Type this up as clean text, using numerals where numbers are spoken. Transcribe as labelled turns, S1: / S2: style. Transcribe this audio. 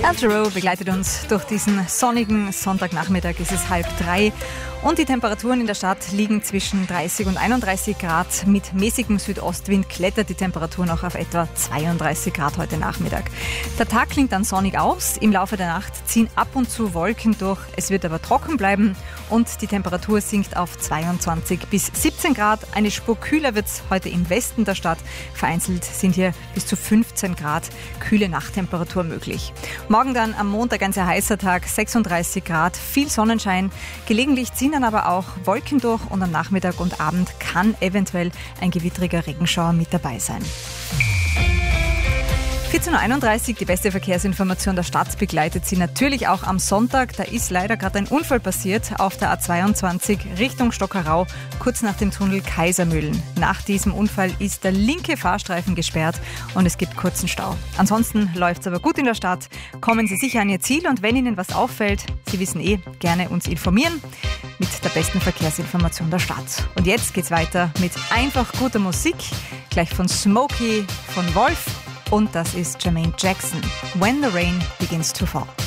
S1: Altero begleitet uns durch diesen sonnigen Sonntagnachmittag. Es ist 2:30 und die Temperaturen in der Stadt liegen zwischen 30 und 31 Grad. Mit mäßigem Südostwind klettert die Temperatur noch auf etwa 32 Grad heute Nachmittag. Der Tag klingt dann sonnig aus. Im Laufe der Nacht ziehen ab und zu Wolken durch. Es wird aber trocken bleiben und die Temperatur sinkt auf 22 bis 17 Grad. Eine Spur kühler wird es heute im Westen der Stadt. Vereinzelt sind hier bis zu 15 Grad kühle Nachttemperatur möglich. Morgen dann am Montag ein sehr heißer Tag, 36 Grad, viel Sonnenschein. Gelegentlich ziehen dann aber auch Wolken durch und am Nachmittag und Abend kann eventuell ein gewittriger Regenschauer mit dabei sein. 14.31 Uhr, die beste Verkehrsinformation der Stadt begleitet Sie natürlich auch am Sonntag. Da ist leider gerade ein Unfall passiert auf der A22 Richtung Stockerau, kurz nach dem Tunnel Kaisermühlen. Nach diesem Unfall ist der linke Fahrstreifen gesperrt und es gibt kurzen Stau. Ansonsten läuft es aber gut in der Stadt. Kommen Sie sicher an Ihr Ziel und wenn Ihnen was auffällt, Sie wissen gerne uns informieren mit der besten Verkehrsinformation der Stadt. Und jetzt geht's weiter mit einfach guter Musik, gleich von Smokey, von Wolf. Und das ist Jermaine Jackson, When the Rain Begins to Fall.